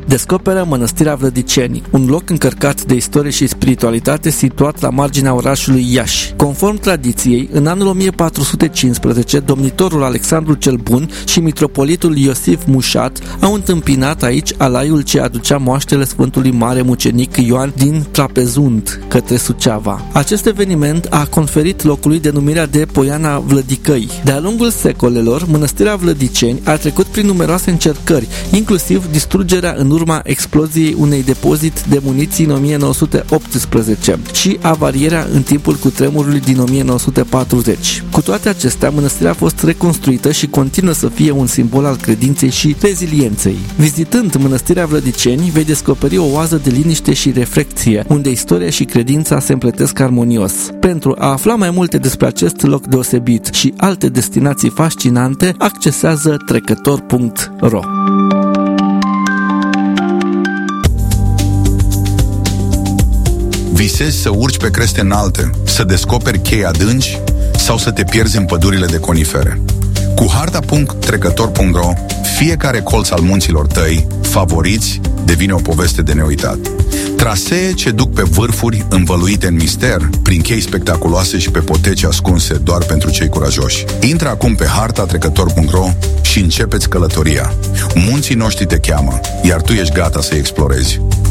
descoperă Mănăstirea Vlădiceni, un loc încărcat de istorie și spiritualitate situat la marginea orașului Iași. Conform tradiției, în anul 1415, domnitorul Alexandru cel Bun și mitropolitul Iosif Mușat au întâmpinat aici alaiul ce aducea moaștele Sfântului Mare Mucenic Ioan din Trapezund către Suceava. Acest eveniment a conferit locului denumirea de Poiana Vlădicăi. De-a lungul secolelor, Mănăstirea Vlădiceni a trecut prin numeroase încercări, inclusiv distrugerea în urma exploziei unei depozit de muniții în 1918 și avarierea în timpul cutremurului din 1940. Cu toate acestea, mănăstirea a fost reconstruită și continuă să fie un simbol al credinței și rezilienței. Vizitând Mănăstirea Vlădiceni, vei descoperi o oază de liniște și reflecție, unde istoria și credința se împletesc armonios. Pentru a afla mai multe despre acest loc deosebit și alte destinații fascinante, accesează trecător.ro. Visezi să urci pe creste înalte, să descoperi chei adânci sau să te pierzi în pădurile de conifere. Cu harta.trecător.ro, fiecare colț al munților tăi, favoriți, devine o poveste de neuitat. Trasee ce duc pe vârfuri învăluite în mister, prin chei spectaculoase și pe poteci ascunse doar pentru cei curajoși. Intră acum pe harta.trecător.ro și începeți călătoria. Munții noștri te cheamă, iar tu ești gata să-i explorezi.